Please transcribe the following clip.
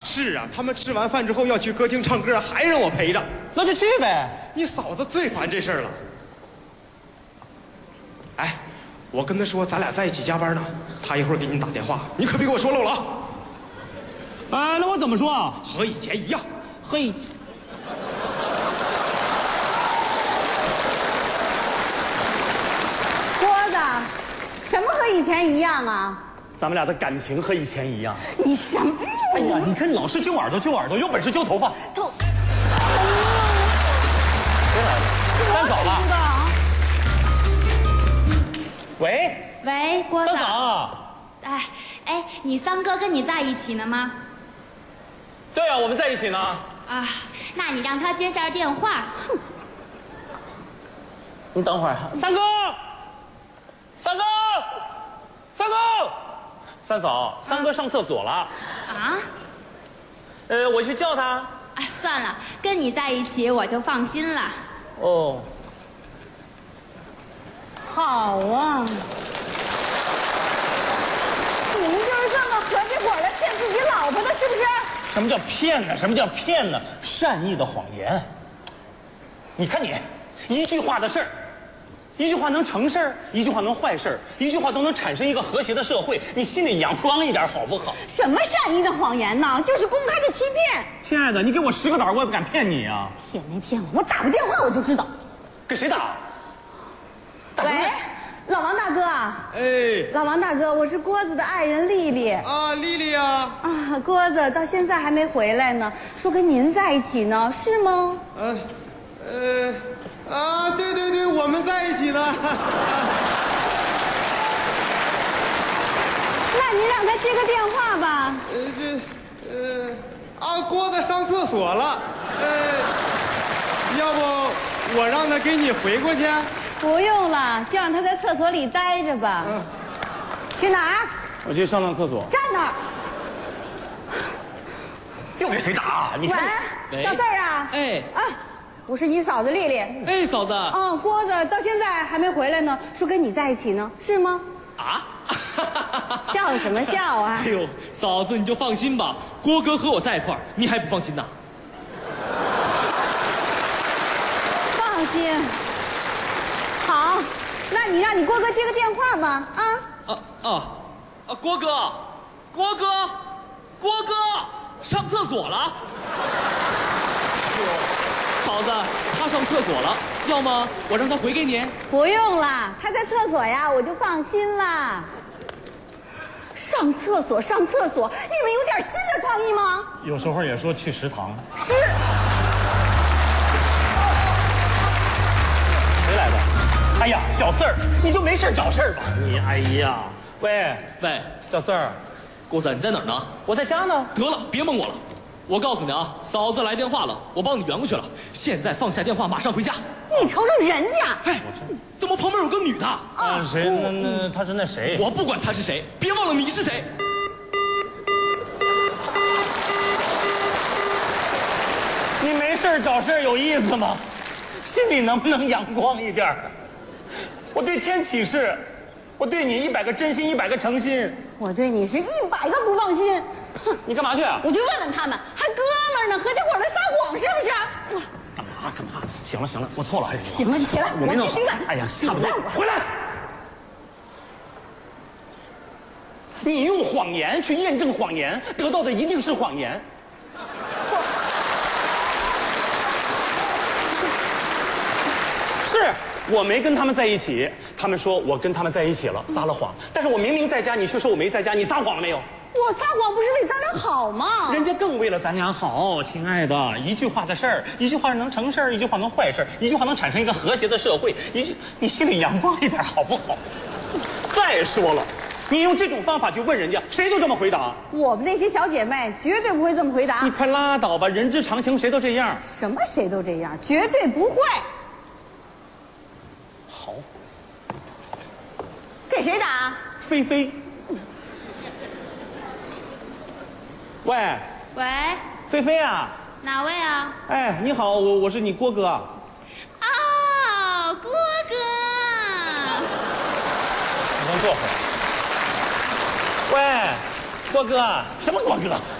是啊，他们吃完饭之后要去歌厅唱歌，还让我陪着。 那就去呗。 你嫂子最烦这事儿了。哎，我跟她说咱俩在一起加班呢，她一会儿给你打电话，你可别给我说漏了啊。 啊，那我怎么说？ 和以前一样。 嘿， 郭子，什么和以前一样啊？ 咱们俩的感情和以前一样。 你什么？ 哎呀，你看老是揪耳朵揪耳朵，有本事揪头发。 头。 谁来了？三嫂吧。喂。 喂，郭子。 三嫂。 哎，你三哥跟你在一起呢吗？ 对啊，我们在一起呢。 啊，那你让他接下电话。 你等会儿，三哥，三哥，三哥，三嫂，三哥上厕所了。 啊？ 我去叫他。 哎，算了，跟你在一起我就放心了。 哦。 好啊。你们就是这么合起伙来骗自己老婆的，是不是？ 什么叫骗呢？什么叫骗呢？善意的谎言。你看你，一句话的事儿，一句话能成事儿，一句话能坏事儿，一句话都能产生一个和谐的社会。你心里阳光一点好不好？ 什么善意的谎言呢？就是公开的欺骗。 亲爱的，你给我10个胆儿，我也不敢骗你啊。 骗没骗我？我打个电话我就知道。 给谁打？ 喂，老王大哥。 哎， 老王大哥，我是郭子的爱人丽丽。 啊，丽丽呀。 啊，郭子到现在还没回来呢，说跟您在一起呢，是吗？ 对，我们在一起呢。 那您让他接个电话吧。 郭子上厕所了，要不我让他给你回过去？ 不用了，就让他在厕所里待着吧。去哪儿？ 我去上厕所。 站那儿。 又给谁打？你看。 喂，小四儿啊。 哎。 啊，我是你嫂子丽丽。 哎，嫂子。 郭子到现在还没回来呢，说跟你在一起呢，是吗？ 啊？ 笑什么笑啊？ 哎呦，嫂子你就放心吧，郭哥和我在一块儿，你还不放心呐？ 放心。好，那你让你郭哥接个电话吧， 郭哥上厕所了。嫂子，他上厕所了，要么我让他回给你。 不用了，他在厕所呀，我就放心了。上厕所，你们有点新的创意吗？ 有时候也说去食堂。 是。 谁来的？哎呀，小四儿，你就没事找事儿吧？你哎呀，喂，小四儿， 郭子你在哪儿呢？ 我在家呢。 得了，别蒙我了。我告诉你啊，嫂子来电话了，我帮你圆过去了。现在放下电话，马上回家。 你瞅瞅人家， 哎，怎么旁边有个女的？ 谁？那他是那谁？ 我不管他是谁，别忘了你是谁。 你没事找事有意思吗？心里能不能阳光一点？我对天起誓，我对你100个真心，100个诚心。 我对你是100个不放心。 哼，你干嘛去啊？ 我去问问他们，还哥们儿呢，合起伙来撒谎是不是？ 干嘛？行了，我错了，还是行了，你起来， 我没弄好。 必须的。 哎呀，差不多，回来。你用谎言去验证谎言，得到的一定是谎言。是我没跟他们在一起，他们说我跟他们在一起了，撒了谎。但是我明明在家，你却说我没在家，你撒谎了没有？ 我撒谎不是为咱俩好吗？ 人家更为了咱俩好，亲爱的，一句话的事儿，一句话能成事儿，一句话能坏事儿，一句话能产生一个和谐的社会，你心里阳光一点好不好？再说了，你用这种方法去问人家，谁都这么回答。 我们那些小姐妹绝对不会这么回答。 你快拉倒吧，人之常情，谁都这样。 什么谁都这样，绝对不会。 好， 给谁打？ 菲菲。喂，菲菲啊， 哪位啊？ 哎，你好，我是你郭哥。 哦，郭哥。 你先坐会儿。喂，郭哥，什么郭哥？